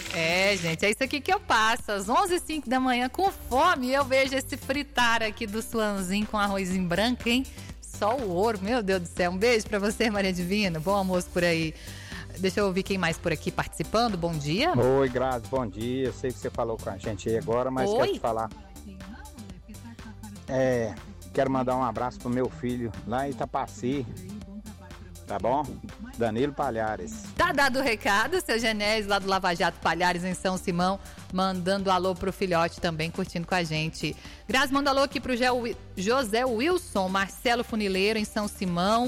É, gente, é isso aqui que eu passo. Às 11h05 da manhã, com fome, eu vejo esse fritar aqui do suãozinho com arrozinho branco, hein? Só o ouro, meu Deus do céu. Um beijo pra você, Maria Divina. Bom almoço por aí. Deixa eu ouvir quem mais por aqui participando. Bom dia. Oi, Grazi, bom dia. Eu sei que você falou com a gente aí agora, mas quero te falar. Quero mandar um abraço pro meu filho lá em Itapaci. Tá bom? Danilo Palhares. Tá dado o recado, seu Genésio, lá do Lava Jato Palhares, em São Simão, mandando alô pro filhote também, curtindo com a gente. Grazi, manda alô aqui pro José Wilson, Marcelo Funileiro, em São Simão.